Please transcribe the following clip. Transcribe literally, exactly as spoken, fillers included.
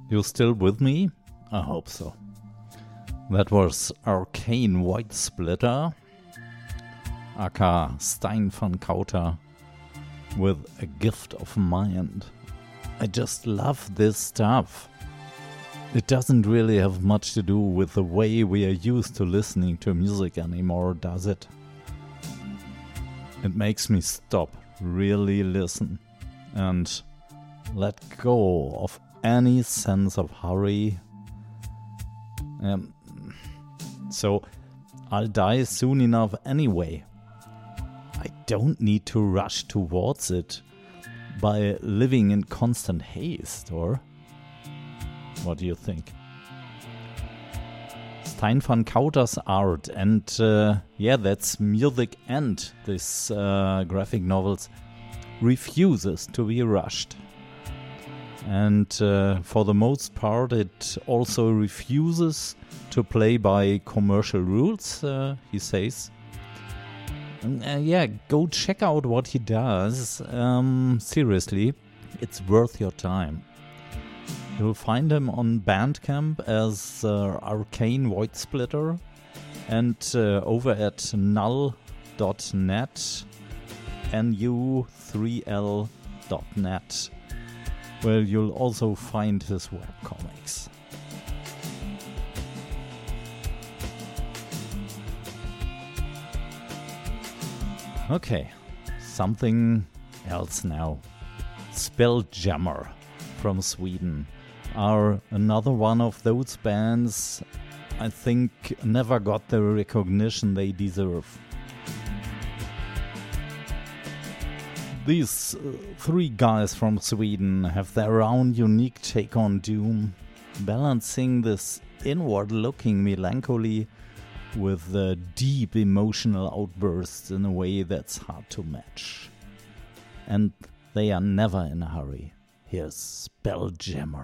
You still with me? I hope so. That was Arcane White Splitter, aka Stein van Kauter, with A Gift of Mind. I just love this stuff. It doesn't really have much to do with the way we are used to listening to music anymore, does it? It makes me stop, really listen, and let go of any sense of hurry. Um, so I'll die soon enough anyway. I don't need to rush towards it by living in constant haste, or what do you think? Stein van Kauter's art, and uh, yeah, that's music, and this uh, graphic novels refuses to be rushed. And uh, for the most part, it also refuses to play by commercial rules, uh, he says. And, uh, yeah, go check out what he does. Um, seriously, it's worth your time. You'll find him on Bandcamp as uh, Arcane White Splitter, and uh, over at null dot net, N U three L dot net, where you'll also find his webcomics. Okay, something else now. Spelljammer from Sweden are another one of those bands I think never got the recognition they deserve. These uh, three guys from Sweden have their own unique take on doom, balancing this inward-looking melancholy with the deep emotional outbursts in a way that's hard to match. And they are never in a hurry. Here's Spelljammer.